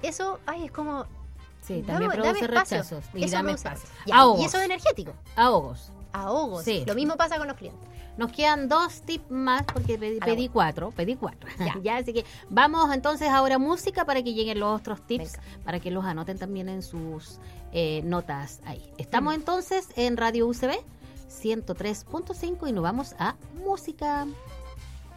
eso, es como... Sí, también produce rechazos. Y dame espacio. Y eso es energético. Ahogos. Sí. Lo mismo pasa con los clientes. Nos quedan 2 tips más porque pedí 4. Ya, así que vamos entonces ahora a música para que lleguen los otros tips, para que los anoten también en sus notas ahí. Estamos entonces en Radio UCB 103.5 y nos vamos a música.